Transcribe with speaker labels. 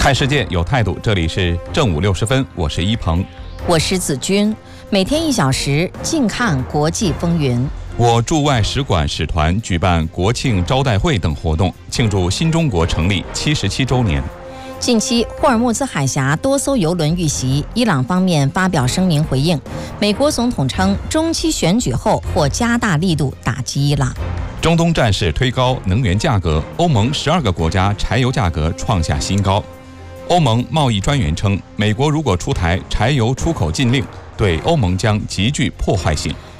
Speaker 1: 看世界有态度，这里是正午60分，我是一鹏，
Speaker 2: 我是子君，每天1小时，静看国际风云。
Speaker 1: 我驻外使馆使团举办国庆招待会等活动，庆祝新中国成立77周年。
Speaker 2: 近期，霍尔木兹海峡多艘油轮遇袭，伊朗方面发表声明回应。美国总统称，中期选举后或加大力度打击伊朗。
Speaker 1: 中东战事推高能源价格，欧盟12个国家柴油价格创下新高。欧盟贸易专员称，美国如果出台柴油出口禁令，对欧盟将极具破坏性。